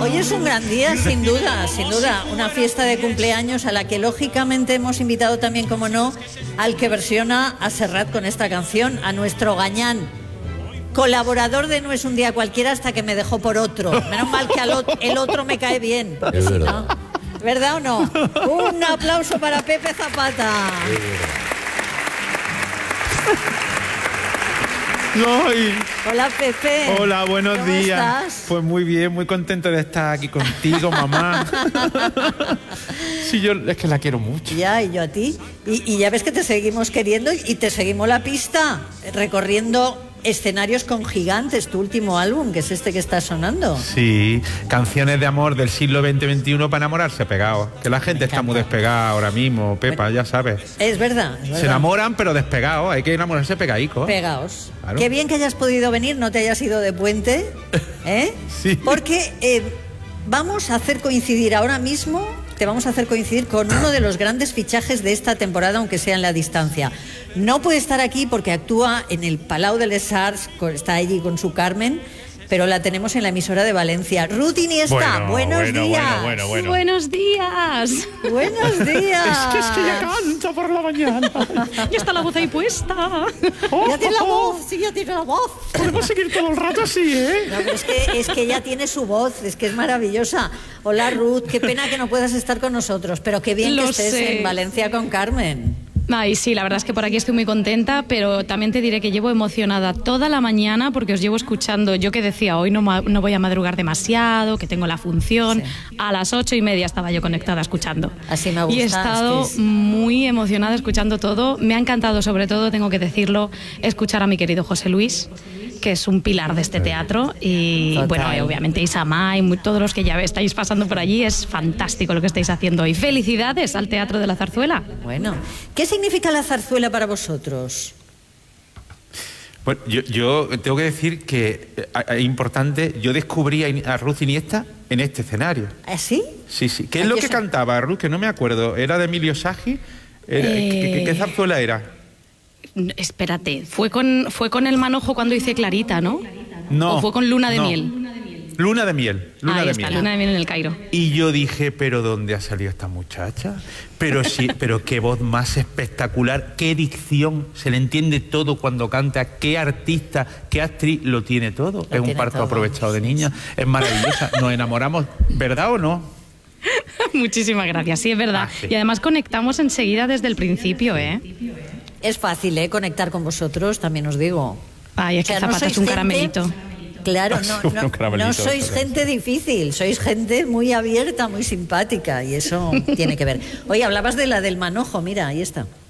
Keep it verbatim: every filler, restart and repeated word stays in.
Hoy es un gran día, sin duda, sin duda. Una fiesta de cumpleaños a la que lógicamente hemos invitado también, como no, al que versiona a Serrat con esta canción, a nuestro Gañán, colaborador de No es un día cualquiera hasta que me dejó por otro. Menos mal que al otro, el otro me cae bien. Porque si no, ¿verdad o no? Un aplauso para Pepe Zapata. Ay. Hola, Pepe. Hola, buenos ¿Cómo días. estás? Pues muy bien, muy contento de estar aquí contigo, mamá. Sí, yo es que la quiero mucho. Ya, y yo a ti. Y, y ya ves que te seguimos queriendo y te seguimos la pista, recorriendo escenarios con Gigantes, tu último álbum, que es este que está sonando. Sí, canciones de amor del siglo veinte veintiuno para enamorarse pegados. Que la gente está muy despegada ahora mismo, Pepa, ya sabes. Es verdad, es verdad. Se enamoran, pero despegados. Hay que enamorarse pegadico. Pegaos. Claro. Qué bien que hayas podido venir, no te hayas ido de puente, ¿eh? Sí. Porque eh, vamos a hacer coincidir ahora mismo, te vamos a hacer coincidir con uno de los grandes fichajes de esta temporada, aunque sea en la distancia. No puede estar aquí porque actúa en el Palau de les Arts, está allí con su Carmen, pero la tenemos en la emisora de Valencia. Ruth Iniesta, Bueno, buenos bueno, días. bueno, bueno, bueno. Buenos días. Buenos días. Es que es que ya canta por la mañana. Ya está la voz ahí puesta. Ya tiene la voz, sí, ya tiene la voz. Podemos seguir todo el rato así, ¿eh? No, pero es que, es que ella tiene su voz, es que es maravillosa. Hola, Ruth, qué pena que no puedas estar con nosotros, pero qué bien Lo que estés sé. en Valencia con Carmen. Ay, sí, la verdad es que por aquí estoy muy contenta, pero también te diré que llevo emocionada toda la mañana porque os llevo escuchando. Yo que decía, hoy no, ma- no voy a madrugar demasiado, que tengo la función. Sí. A las ocho y media estaba yo conectada escuchando. Así me gusta. Y he es que estado es- muy emocionada escuchando todo. Me ha encantado, sobre todo, tengo que decirlo, escuchar a mi querido José Luis, que es un pilar de este teatro. Y Total. bueno, y obviamente Isamá y muy- todos los que ya estáis pasando por allí, es fantástico lo que estáis haciendo hoy. Felicidades al Teatro de la Zarzuela. Bueno, ¿qué significa la zarzuela para vosotros? Bueno, yo, yo tengo que decir que eh, es importante, yo descubrí a, In- a Ruth Iniesta en este escenario. ¿Así? Sí, sí. ¿Qué es Aquí lo que es- cantaba Ruth? Que no me acuerdo. ¿Era de Emilio Sagi? Era- Eh, ¿qué, qué- qué zarzuela era? No, espérate, fue con, fue con el manojo cuando hice Clarita, ¿no? No. ¿O fue con Luna de no. Miel? Luna de Miel. Luna Ahí de está, Miel. Luna de Miel en el Cairo. Y yo dije, ¿pero dónde ha salido esta muchacha? Pero sí, pero qué voz más espectacular, qué dicción, se le entiende todo cuando canta, qué artista, qué actriz, lo tiene todo. es un tiene parto todo. aprovechado de niña, es maravillosa. Nos enamoramos, ¿verdad o no? Muchísimas gracias, sí, es verdad. Ah, sí. Y además conectamos enseguida desde el principio, ¿eh? Es fácil, ¿eh? Conectar con vosotros, también os digo. Ay, es que O sea, no Zapata sois es un gente- caramelito. Claro, Ah, no, un no, caramelito, no sois perdón. gente difícil, sois gente muy abierta, muy simpática y eso tiene que ver. Oye, hablabas de la del manojo, mira, ahí está.